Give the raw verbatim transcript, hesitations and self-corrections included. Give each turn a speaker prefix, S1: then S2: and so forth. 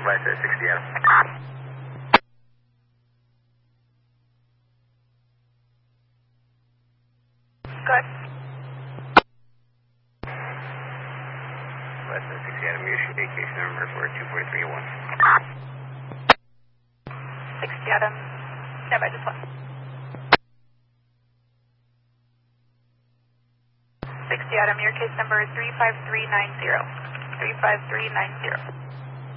S1: Right there, sixty Adam.
S2: Good.
S1: Right there, sixty Adam, you should be case number for two four three one.
S2: sixty Adam. Stand by just one. sixty Adam, your case number is three five three nine zero. three five three nine zero.